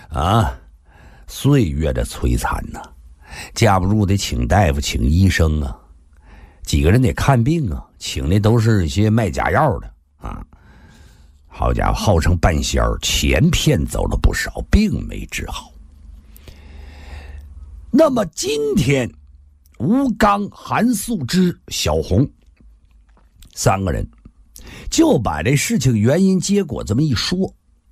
啊，岁月的摧残呐，架不住得请大夫请医生啊，几个人得看病啊，请的都是一些卖假药的啊。好家伙，号称半仙儿，钱骗走了不少，并没治好。那么今天吴刚、韩素芝、小红三个人就把这事情原因结果这么一说，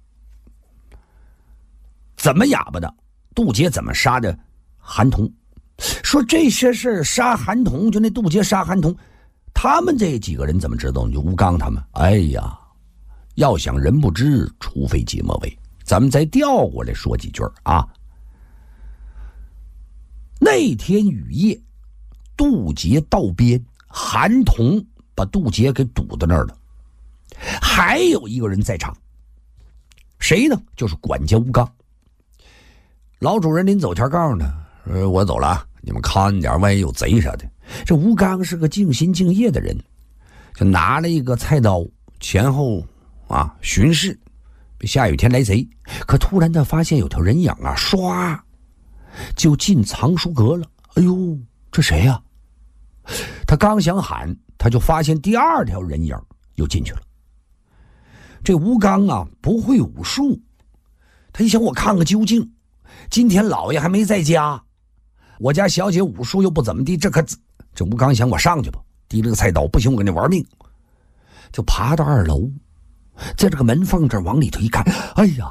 怎么哑巴的杜杰怎么杀的韩童，说这些事杀韩童，就那杜杰杀韩童，他们这几个人怎么知道？就吴刚他们，哎呀，要想人不知，除非己莫为。咱们再调过来说几句啊。那天雨夜，杜杰到边，韩童把杜杰给堵在那儿了。还有一个人在场，谁呢？就是管家吴刚。老主人临走前告诉他，我走了啊，你们看点，万一有贼啥的。这吴刚是个尽心敬业的人，就拿了一个菜刀前后巡视，下雨天来贼。可突然他发现有条人影啊，唰就进藏书阁了。哎呦，这谁呀？他刚想喊，他就发现第二条人影又进去了。这吴刚啊不会武术，他一想，我看个究竟，今天老爷还没在家，我家小姐武术又不怎么地，这吴刚想，我上去吧，提了个菜刀，不行我跟你玩命，就爬到2楼，在这个门缝这往里头一看，哎呀，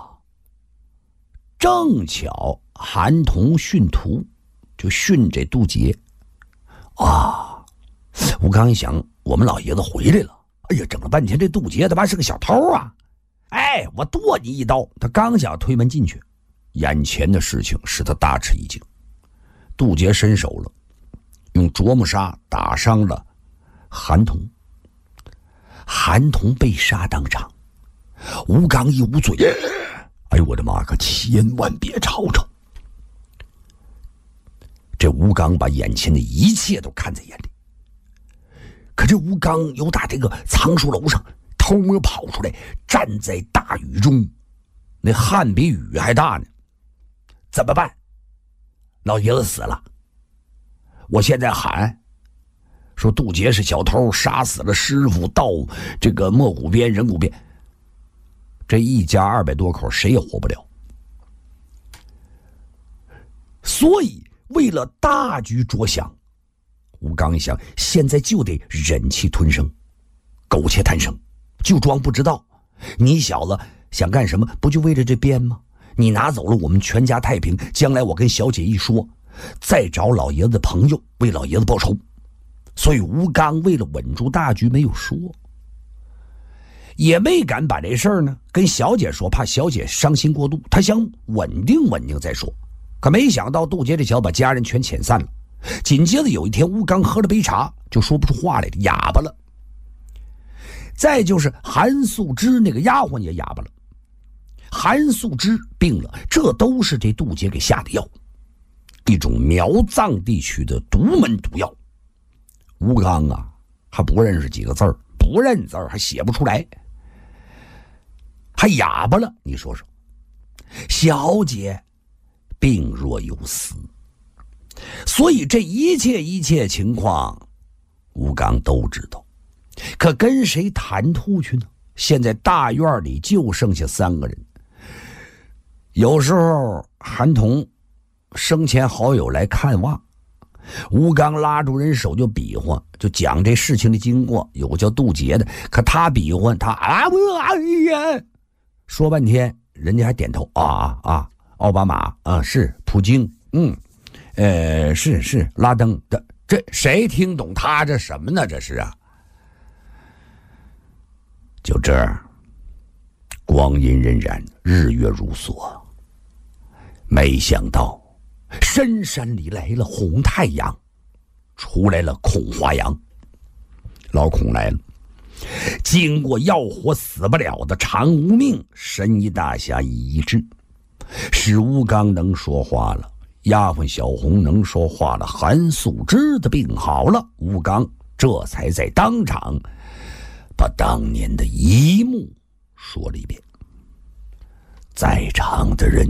正巧韩童训徒，就训这杜杰啊。吴刚一想，我们老爷子回来了，哎呀，整了半天这杜杰他妈是个小偷啊，哎，我剁你一刀。他刚想推门进去，眼前的事情使他大吃一惊。杜杰伸手了，用啄木砂打伤了韩童，韩童被杀当场。吴刚一捂嘴，哎呦我的妈，可千万别吵吵。这吴刚把眼前的一切都看在眼里，可这吴刚由打这个藏书楼上偷摸跑出来，站在大雨中，那汗比雨还大呢。怎么办？老爷子死了，我现在喊说杜杰是小偷，杀死了师傅，到这个莫谷边人谷边，这一家200多口谁也活不了。所以为了大局着想，吴刚一想，现在就得忍气吞声，苟且贪生，就装不知道。你小子想干什么？不就为了这鞭吗？你拿走了我们全家太平，将来我跟小姐一说，再找老爷子的朋友为老爷子报仇。所以吴刚为了稳住大局没有说，也没敢把这事儿呢跟小姐说，怕小姐伤心过度，他想稳定稳定再说。可没想到杜杰这小子把家人全遣散了。紧接着有一天，吴刚喝了杯茶就说不出话来了，哑巴了。再就是韩素芝那个丫鬟也哑巴了。韩素芝病了，这都是这杜杰给下的药，一种苗藏地区的独门毒药。吴刚啊还不认识几个字儿，不认字儿还写不出来，还哑巴了。你说说，小姐病若有死，所以这一切情况吴刚都知道。可跟谁谈吐去呢？现在大院里就剩下3个人。有时候韩童生前好友来看望，吴刚拉住人手就比划，就讲这事情的经过。有个叫杜杰的，可他比划他说半天，人家还点头奥巴马是普京，是拉登的，这谁听懂他这什么呢？这是啊。就这样，光阴荏苒，日月如梭。没想到深山里来了红太阳，出来了孔华阳。老孔来了，经过要活死不了的长无命，神医大侠医治，使吴刚能说话了，丫鬟小红能说话了，韩素芝的病好了，吴刚这才在当场把当年的一幕说了一遍。在场的人